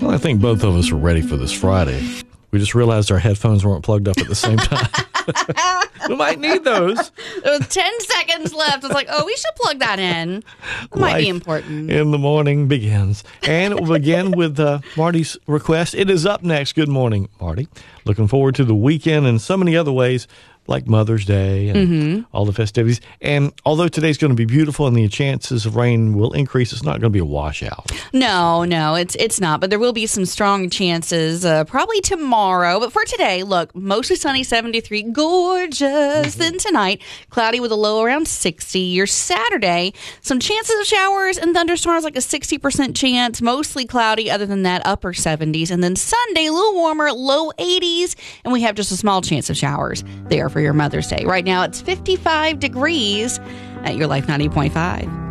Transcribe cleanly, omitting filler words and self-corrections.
Well, I think both of us are ready for this Friday. We just realized our headphones weren't plugged up at the same time. We might need those. There was 10 seconds left. I was like, we should plug that in. That might be important. In the morning begins. And it will begin with Marty's request. It is up next. Good morning, Marty. Looking forward to the weekend in so many other ways, like Mother's Day and all the festivities. And although today's going to be beautiful and the chances of rain will increase, it's not going to be a washout. No, it's not. But there will be some strong chances probably tomorrow. But for today, look, mostly sunny, 73, gorgeous. Then tonight, cloudy with a low around 60. Your Saturday, some chances of showers and thunderstorms, like a 60% chance. Mostly cloudy, other than that, upper 70s. And then Sunday, a little warmer, low 80s. And we have just a small chance of showers there for your Mother's Day. Right now, it's 55 degrees at your Life 90.5.